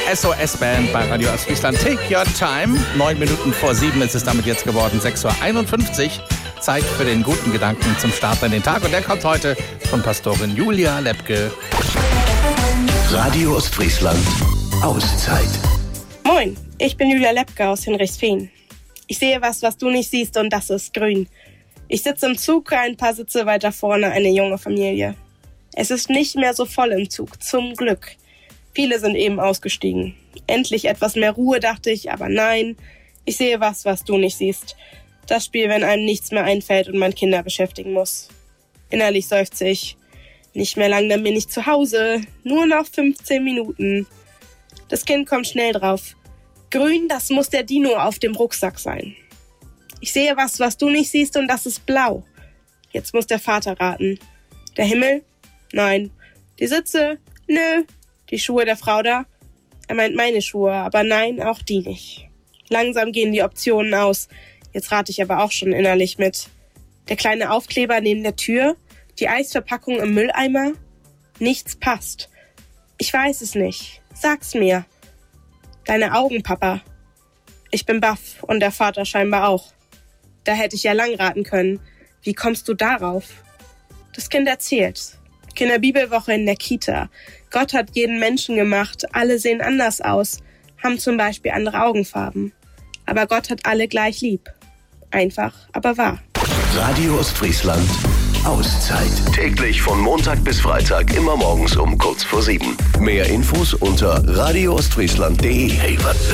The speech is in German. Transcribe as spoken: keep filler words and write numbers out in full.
S O S-Band bei Radio Ostfriesland. Take your time. Neun Minuten vor sieben ist es damit jetzt geworden. sechs Uhr einundfünfzig. Zeit für den guten Gedanken zum Start in den Tag. Und der kommt heute von Pastorin Julia Lepke. Radio Ostfriesland. Auszeit. Moin, ich bin Julia Lepke aus Hinrichsfehn. Ich sehe was, was du nicht siehst, und das ist grün. Ich sitze im Zug, ein paar Sitze weiter vorne, eine junge Familie. Es ist nicht mehr so voll im Zug, zum Glück. Viele sind eben ausgestiegen. Endlich etwas mehr Ruhe, dachte ich, aber nein. Ich sehe was, was du nicht siehst. Das Spiel, wenn einem nichts mehr einfällt und man Kinder beschäftigen muss. Innerlich seufze ich. Nicht mehr lang, dann bin ich zu Hause. Nur noch fünfzehn Minuten. Das Kind kommt schnell drauf. Grün, das muss der Dino auf dem Rucksack sein. Ich sehe was, was du nicht siehst, und das ist blau. Jetzt muss der Vater raten. Der Himmel? Nein. Die Sitze? Nö. Die Schuhe der Frau da? Er meint meine Schuhe, aber nein, auch die nicht. Langsam gehen die Optionen aus. Jetzt rate ich aber auch schon innerlich mit. Der kleine Aufkleber neben der Tür? Die Eisverpackung im Mülleimer? Nichts passt. Ich weiß es nicht. Sag's mir. Deine Augen, Papa. Ich bin baff und der Vater scheinbar auch. Da hätte ich ja lang raten können. Wie kommst du darauf? Das Kind erzählt. Kinderbibelwoche in der Kita. Gott hat jeden Menschen gemacht. Alle sehen anders aus. Haben zum Beispiel andere Augenfarben. Aber Gott hat alle gleich lieb. Einfach, aber wahr. Radio Ostfriesland. Auszeit. Täglich von Montag bis Freitag, immer morgens um kurz vor sieben. Mehr Infos unter radio ostfriesland punkt de. Hey, was